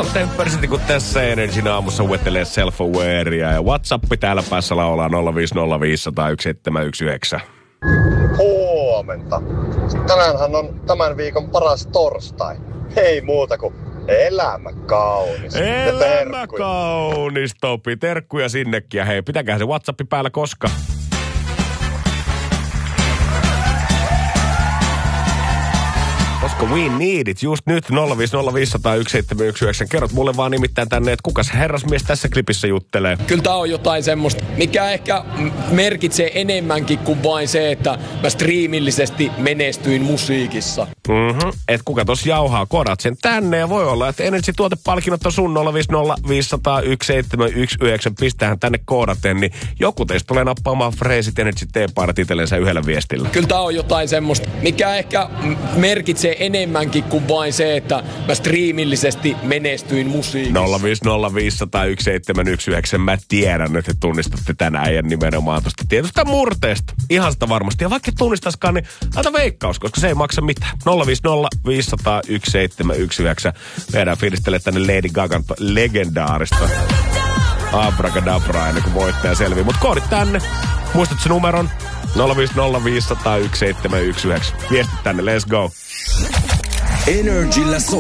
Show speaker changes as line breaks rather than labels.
Salt and Pepper kun tässä Energyn aamussa huettelee self-awareia. Ja WhatsApp täällä päässä laulaa 050501719.
Huomenta. Tänäänhän on tämän viikon paras torstai. Ei muuta kuin elämä kaunis.
Elämä kaunis, Topi. Terkkuja sinnekin. Ja hei, pitäkää se WhatsApp päällä koska. Koska we need it. Just nyt 050501719. Kerrot mulle vaan nimittäin tänne, että kukas herrasmies tässä klipissä juttelee.
Kyllä tää on jotain semmoista, mikä ehkä merkitsee enemmänkin kuin vain se, että mä striimillisesti menestyin musiikissa.
Et kuka tossa jauhaa, koodaat sen tänne ja voi olla, että Energy-tuotepalkinnot on sun 050501719. Pistähän tänne koodaten, niin joku teistä tulee nappaamaan freesit Energy T-paidat itsellensä yhdellä viestillä.
Kyllä tää on jotain semmoista, mikä ehkä merkitsee enemmänkin kuin vain se, että mä striimillisesti menestyin musiikissa.
050501719. Mä tiedän, että tunnistatte tänään ja nimenomaan tuosta tietystä murteesta. Ihan sitä varmasti. Ja vaikka et tunnistaskaan, niin laita veikkaus, koska se ei maksa mitään. 050501719. Meidän fiilistelee tänne Lady Gagan legendaarista Abracadabra ennen kuin voittaja selvii. Mut koodit tänne. Muistat se numeron? 050501719. Viestit tänne, let's go.
Energillä